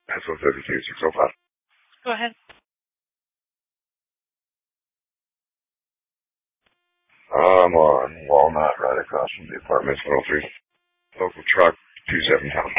That's 152, 605. Go ahead. I'm on Walnut, right across from the apartments, 103. Local truck, 27,000.